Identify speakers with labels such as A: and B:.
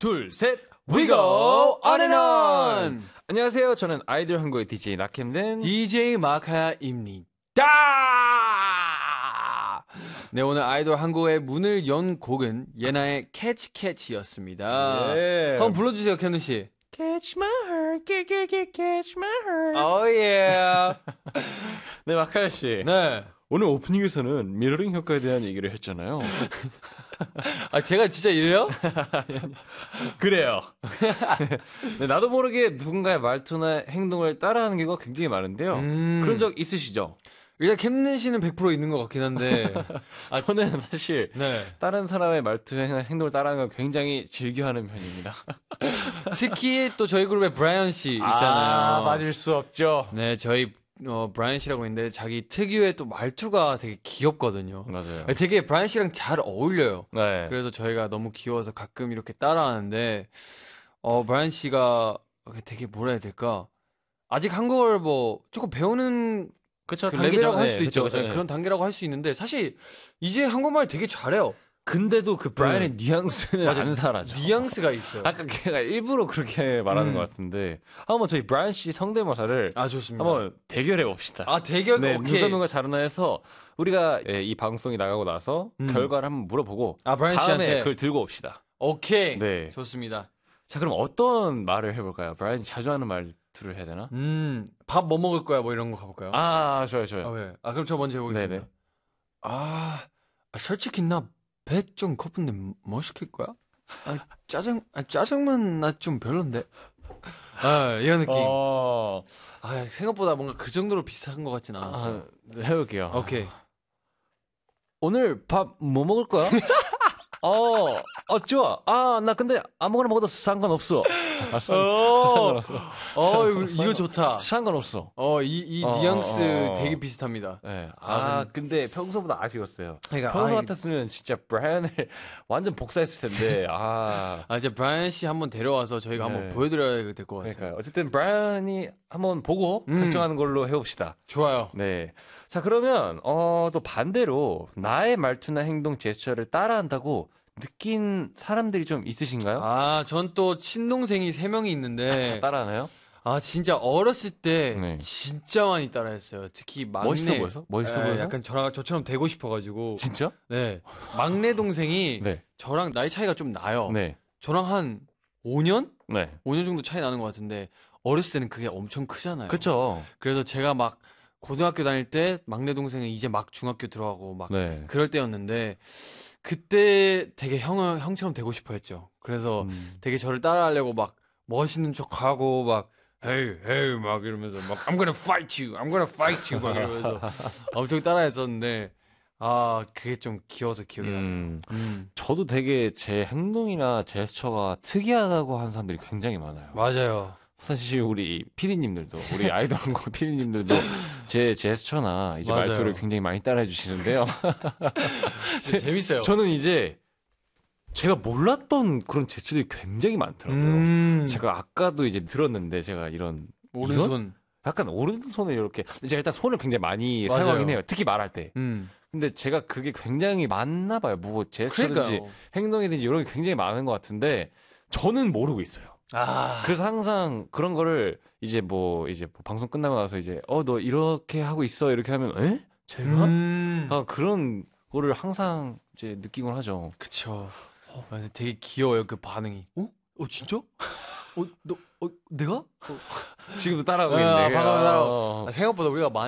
A: 둘, 셋, we go on and on. 안녕하세요. 저는 아이돌 한국의 DJ 낙햄든
B: DJ 마카야입니다. 네, 오늘 아이돌 한국의 문을 연 곡은 예나의 캐치 캐치였습니다.
A: 예.
B: 한번 불러주세요, 캔드 씨.
A: Catch my heart, catch my heart.
B: Oh yeah.
A: 네, 마카야 씨.
B: 네.
A: 오늘 오프닝에서는 미러링 효과에 대한 얘기를 했잖아요.
B: 아, 제가 진짜 이래요?
A: 그래요. 네, 나도 모르게 누군가의 말투나 행동을 따라하는 경우가 굉장히 많은데요. 그런 적 있으시죠?
B: 일단 캔드 씨는 100% 있는 것 같긴 한데.
A: 저는 사실
B: 네.
A: 다른 사람의 말투나 행동을 따라하는 걸 굉장히 즐겨하는 편입니다.
B: 특히 또 저희 그룹의 브라이언 씨 있잖아요.
A: 아, 맞을 수 없죠.
B: 네, 저희 브라이언 씨라고 있는데 자기 특유의 또 말투가 되게 귀엽거든요.
A: 맞아요.
B: 되게 브라이언 씨랑 잘 어울려요.
A: 네.
B: 그래서 저희가 너무 귀여워서 가끔 이렇게 따라하는데 브라이언 씨가 되게 뭐라 해야 될까? 아직 한국어를 뭐 조금 배우는
A: 그쵸,
B: 그 레벨이라고 할 수도
A: 네,
B: 있죠.
A: 그쵸,
B: 네, 그런 단계라고 할 수 있는데 사실 이제 한국말 되게 잘해요.
A: 근데도 그 브라이언의 뉘앙스는
B: 맞아,
A: 안 사라져.
B: 뉘앙스가 있어요.
A: 아까 걔가 일부러 그렇게 말하는 것 같은데 한번 저희 브라이언 씨 성대모사를
B: 아, 좋습니다.
A: 한번 대결해 봅시다.
B: 아, 대결?
A: 네,
B: 오케이.
A: 누가 잘하나 해서 우리가 이 방송이 나가고 나서 결과를 한번 물어보고
B: 브라이언
A: 다음에
B: 씨한테
A: 그걸 들고 옵시다.
B: 오케이.
A: 네.
B: 좋습니다.
A: 자, 그럼 어떤 말을 해볼까요? 브라이언이 자주 하는 말투를 해야 되나?
B: 밥 뭐 먹을 거야? 뭐 이런 거 가볼까요?
A: 아, 좋아요.
B: 네. 그럼 저 먼저 해보겠습니다.
A: 네네.
B: 솔직히 나 배 좀 고픈데 뭐 시킬 거야? 짜장면 나 좀 별론데. 이런 느낌. 생각보다 뭔가 그 정도로 비슷한 것 같진 않았어요.
A: 네, 해볼게요.
B: 오케이.
A: 오늘 밥 뭐 먹을 거야? 좋아. 나 근데 아무거나 먹어도 상관없어. 상관없어.
B: 이거 좋다.
A: 상관없어.
B: 이 뉘앙스 되게 비슷합니다.
A: 네.
B: 근데
A: 근데 평소보다 아쉬웠어요.
B: 그러니까,
A: 평소 같았으면 진짜 브라이언을 완전 복사했을 텐데.
B: 이제 브라이언 씨 한번 데려와서 저희가 한번 보여드려야 될 것 같아요.
A: 그러니까요. 어쨌든 브라이언이 한번 보고 결정하는 걸로 해봅시다.
B: 좋아요.
A: 네. 자, 그러면 또 반대로 나의 말투나 행동, 제스처를 따라한다고 느낀 사람들이 좀 있으신가요?
B: 전 또 친동생이 3명이 있는데
A: 따라하나요?
B: 진짜 어렸을 때
A: 네.
B: 진짜 많이 따라했어요. 특히 막내.
A: 멋있어 보여서?
B: 약간 저처럼 되고 싶어가지고.
A: 진짜?
B: 네. 막내 동생이
A: 네.
B: 저랑 나이 차이가 좀 나요.
A: 네.
B: 저랑 한 5년?
A: 네.
B: 5년 정도 차이 나는 것 같은데 어렸을 때는 그게 엄청 크잖아요.
A: 그쵸.
B: 그래서 제가 막 고등학교 다닐 때 막내 동생은 이제 막 중학교 들어가고 막 그럴 때였는데 그때 되게 형처럼 되고 싶어 했죠. 그래서 되게 저를 따라하려고 막 멋있는 척하고 막 hey 막 이러면서 막 I'm gonna fight you 막 이러면서 엄청 따라했었는데 그게 좀 귀여워서 기억이 나네요.
A: 저도 되게 제 행동이나 제스처가 특이하다고 하는 사람들이 굉장히 많아요.
B: 맞아요.
A: 사실 우리 PD님들도 우리 아이돌 한국 PD님들도 제 제스처나 이제
B: 맞아요.
A: 말투를 굉장히 많이 따라해 주시는데요.
B: 진짜 재밌어요.
A: 저는 이제 제가 몰랐던 그런 제스처들이 굉장히 많더라고요. 제가 아까도 이제 들었는데 제가 이런
B: 오른손
A: 약간 오른손을 이렇게 제가 일단 손을 굉장히 많이
B: 맞아요.
A: 사용하긴 해요. 특히 말할 때. 근데 제가 그게 굉장히 많나 봐요. 뭐 제스처든지
B: 그러니까요.
A: 행동이든지 이런 게 굉장히 많은 것 같은데 저는 모르고 있어요. 그래서 항상 그런 거를 이제 뭐 방송 끝나고 나서 이제 너 이렇게 하고 있어 이렇게 하면 에? 제가? 그런 거를 항상 이제 느끼곤 하죠.
B: 그쵸. 되게 귀여워요 그 반응이. 진짜? 내가?
A: 지금도 따라하고 있는데.
B: 방금 따라. 생각보다 우리가 많이